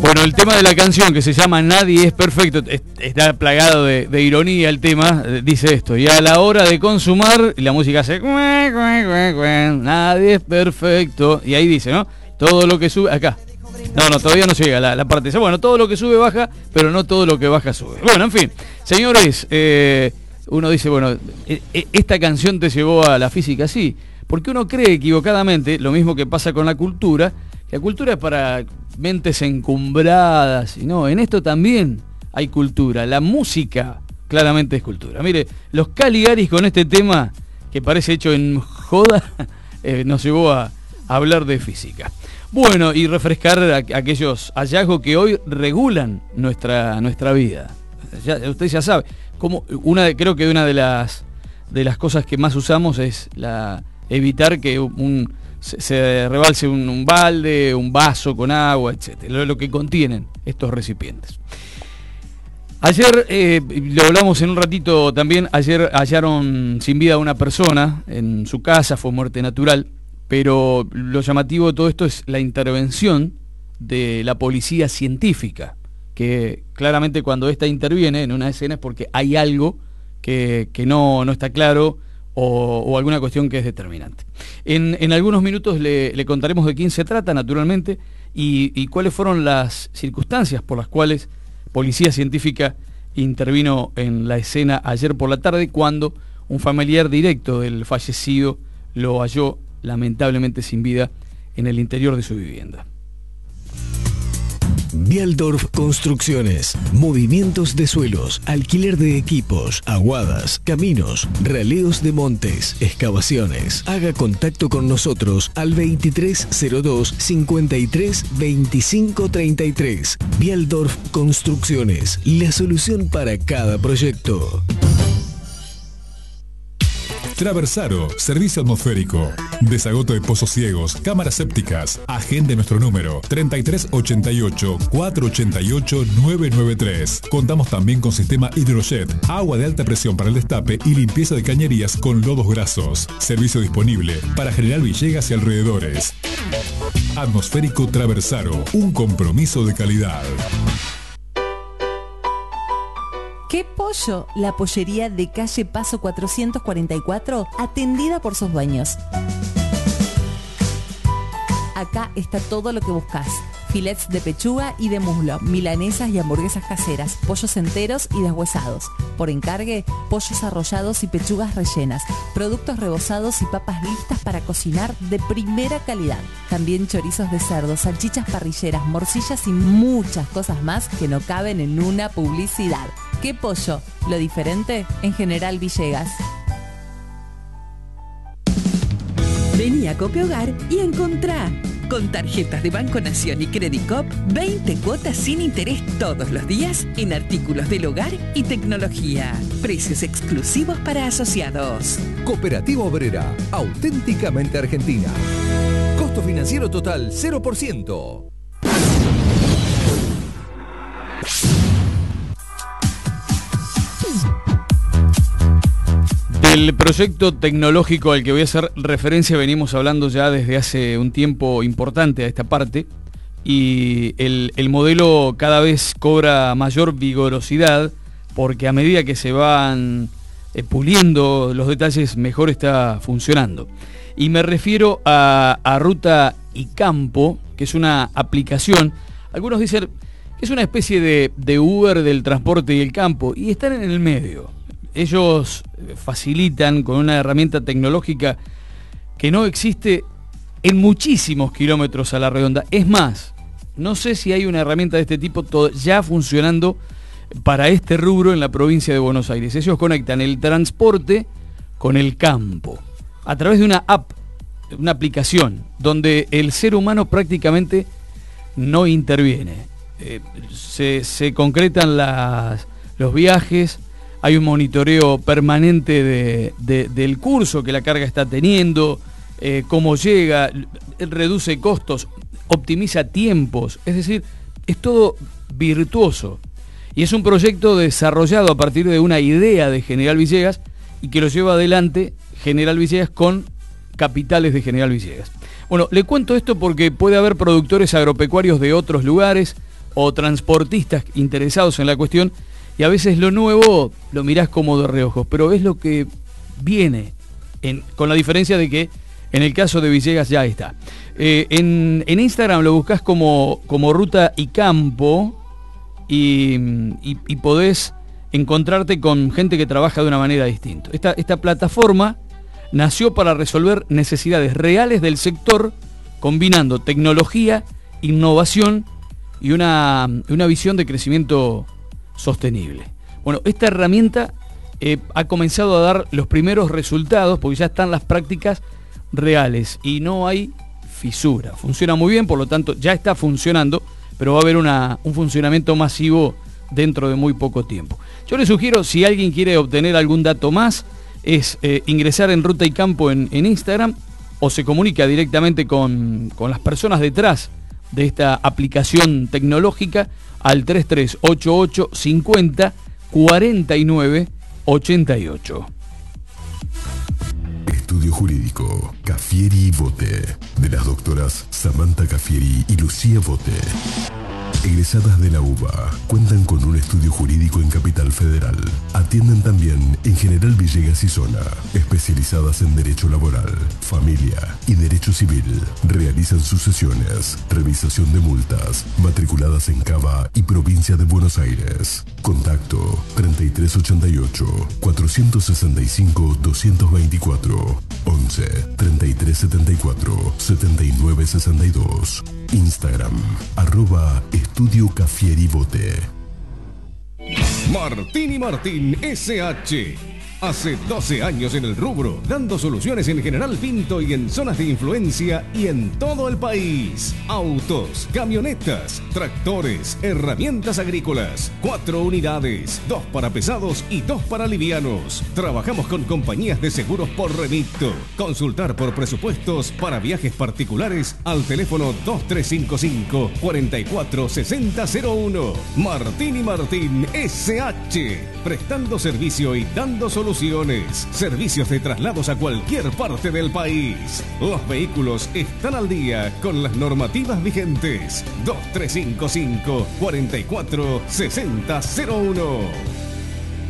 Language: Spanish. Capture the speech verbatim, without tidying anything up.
Bueno, el tema de la canción que se llama Nadie es perfecto, es, está plagado de, de ironía el tema, dice esto, y a la hora de consumar, la música hace nadie es perfecto, y ahí dice, ¿no? Todo lo que sube, acá, no, no, todavía no llega la, la parte esa, bueno, todo lo que sube baja, pero no todo lo que baja sube. Bueno, en fin, señores, eh, uno dice, bueno, esta canción te llevó a la física, sí, porque uno cree equivocadamente, lo mismo que pasa con la cultura, la cultura es para mentes encumbradas, y no, en esto también hay cultura. La música claramente es cultura. Mire, los Caligaris con este tema, que parece hecho en joda, eh, nos llevó a, a hablar de física. Bueno, y refrescar a, a aquellos hallazgos que hoy regulan nuestra, nuestra vida. Ya, usted ya sabe, como una de, creo que una de las, de las cosas que más usamos es la evitar que un... Se, se rebalse un, un balde, un vaso con agua, etcétera. Lo, lo que contienen estos recipientes. Ayer, eh, lo hablamos en un ratito también, ayer hallaron sin vida a una persona en su casa, fue muerte natural, pero lo llamativo de todo esto es la intervención de la policía científica, que claramente cuando ésta interviene en una escena es porque hay algo que, que no, no está claro, O, o alguna cuestión que es determinante. En, en algunos minutos le, le contaremos de quién se trata, naturalmente, y, y cuáles fueron las circunstancias por las cuales Policía Científica intervino en la escena ayer por la tarde, cuando un familiar directo del fallecido lo halló lamentablemente sin vida en el interior de su vivienda. Bialdorf Construcciones, movimientos de suelos, alquiler de equipos, aguadas, caminos, raleos de montes, excavaciones. Haga contacto con nosotros al veintitrés cero dos, cincuenta y tres, veinticinco treinta y tres. Bialdorf Construcciones, la solución para cada proyecto. Traversaro, servicio atmosférico, desagoto de pozos ciegos, cámaras sépticas. Agende nuestro número treinta y tres ochenta y ocho, cuatrocientos ochenta y ocho, novecientos noventa y tres. Contamos también con sistema Hydrojet, agua de alta presión para el destape y limpieza de cañerías con lodos grasos. Servicio disponible para General Villegas y alrededores. Atmosférico Traversaro, un compromiso de calidad. ¿Qué pollo? La pollería de calle Paso cuatrocientos cuarenta y cuatro, atendida por sus dueños. Acá está todo lo que buscas. Filets de pechuga y de muslo, milanesas y hamburguesas caseras, pollos enteros y deshuesados. Por encargue, pollos arrollados y pechugas rellenas, productos rebozados y papas listas para cocinar de primera calidad. También chorizos de cerdo, salchichas parrilleras, morcillas y muchas cosas más que no caben en una publicidad. ¿Qué pollo? Lo diferente en General Villegas. Vení a Cope Hogar y encontrá. Con tarjetas de Banco Nación y Credicop, veinte cuotas sin interés todos los días en artículos del hogar y tecnología. Precios exclusivos para asociados. Cooperativa Obrera, auténticamente argentina. Costo financiero total cero por ciento. El proyecto tecnológico al que voy a hacer referencia venimos hablando ya desde hace un tiempo importante a esta parte, y el, el modelo cada vez cobra mayor vigorosidad porque a medida que se van eh, puliendo los detalles mejor está funcionando. Y me refiero a, a Ruta y Campo, que es una aplicación, algunos dicen que es una especie de, de Uber del transporte y el campo, y están en el medio. Ellos facilitan con una herramienta tecnológica que no existe en muchísimos kilómetros a la redonda. Es más, no sé si hay una herramienta de este tipo ya funcionando para este rubro en la provincia de Buenos Aires. Ellos conectan el transporte con el campo a través de una app, una aplicación, donde el ser humano prácticamente no interviene. Eh, se, se concretan las, los viajes. Hay un monitoreo permanente de, de, del curso que la carga está teniendo, eh, cómo llega, reduce costos, optimiza tiempos, es decir, es todo virtuoso. Y es un proyecto desarrollado a partir de una idea de General Villegas y que lo lleva adelante General Villegas con capitales de General Villegas. Bueno, le cuento esto porque puede haber productores agropecuarios de otros lugares o transportistas interesados en la cuestión, y a veces lo nuevo lo mirás como de reojos, pero es lo que viene, en, con la diferencia de que en el caso de Villegas ya está. Eh, en, en Instagram lo buscás como, como Ruta y Campo y, y, y podés encontrarte con gente que trabaja de una manera distinta. Esta, esta plataforma nació para resolver necesidades reales del sector, combinando tecnología, innovación y una, una visión de crecimiento sostenible. Bueno, esta herramienta eh, ha comenzado a dar los primeros resultados porque ya están las prácticas reales y no hay fisura. Funciona muy bien, por lo tanto ya está funcionando, pero va a haber una, un funcionamiento masivo dentro de muy poco tiempo. Yo les sugiero, si alguien quiere obtener algún dato más, es eh, ingresar en Ruta y Campo en, en Instagram, o se comunica directamente con, con las personas detrás de esta aplicación tecnológica al tres tres ocho ocho cincuenta cuarenta y nueve ochenta y ocho. Estudio Jurídico Cafieri y Bote, de las doctoras Samantha Cafieri y Lucía Bote. Egresadas de la U B A, cuentan con un estudio jurídico en Capital Federal. Atienden también en General Villegas y zona, especializadas en Derecho Laboral, Familia y Derecho Civil. Realizan sucesiones, revisación de multas, matriculadas en Cava y Provincia de Buenos Aires. Contacto treinta y tres ochenta y ocho, cuatrocientos sesenta y cinco, doscientos veinticuatro, once, treinta y tres setenta y cuatro, setenta y nueve sesenta y dos. Instagram, arroba Estudio Cafieri Bote. Martín y Martín S H. Hace doce años en el rubro, dando soluciones en General Pinto y en zonas de influencia y en todo el país. Autos, camionetas, tractores, herramientas agrícolas. Cuatro unidades, dos para pesados y dos para livianos. Trabajamos con compañías de seguros por remito. Consultar por presupuestos para viajes particulares al teléfono dos tres cinco cinco, cuatro cuatro seis cero cero uno. Martín y Martín S H. Prestando servicio y dando soluciones. Soluciones, servicios de traslados a cualquier parte del país. Los vehículos están al día con las normativas vigentes. dos tres cinco cinco, cuatro cuatro seis cero cero uno.